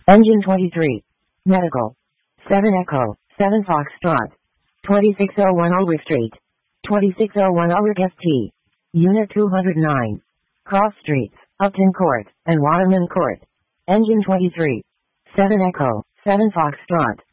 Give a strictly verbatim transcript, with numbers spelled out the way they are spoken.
Engine twenty-three. Medical. seven Echo, seven Foxtrot. twenty-six oh one Ulrich Street. twenty-six oh one Ulrich F T. Unit two hundred nine. Cross Streets, Upton Court, and Waterman Court. Engine twenty-three. seven Echo, seven Foxtrot.